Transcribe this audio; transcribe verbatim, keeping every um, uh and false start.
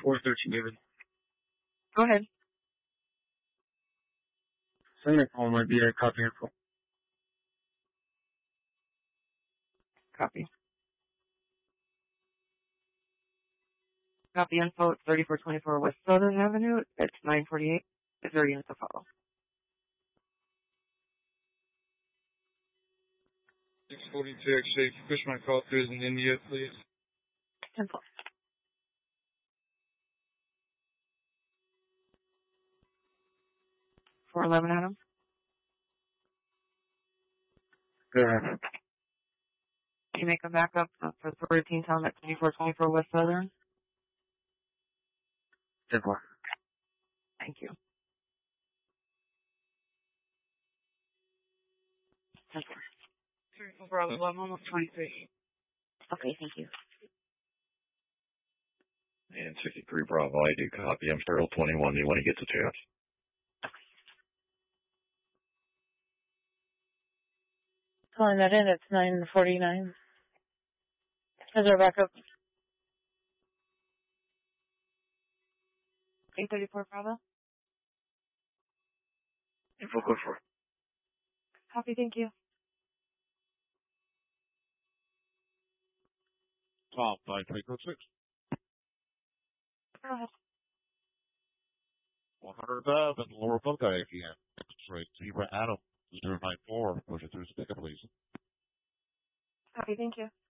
four thirteen, David. Go ahead. Second call might be a copy info. Copy. Copy info at thirty-four twenty-four West Southern Avenue. It's nine forty-eight. Is there units to follow? six forty-two X-ray. Push my call through in India, please. ten four. four eleven Adam. Go ahead. Can you make a backup for thirteen Town at twenty-four twenty-four West Southern? ten four. Thank you. ten four. three four eleven, almost twenty-three. Okay, thank you. And sixty-three Bravo, I do copy. I'm Sterile twenty-one. Do you want to get the chance? Calling that in, it's nine forty-nine. Is there backup? eight thirty-four Bravo. Info code four. Copy, thank you. Top nine three code six. Go ahead. one hundred Bev and Lower Buckeye if you can. X-ray Zebra Adam zero nine four. Push it through the sticker, please. Copy, thank you.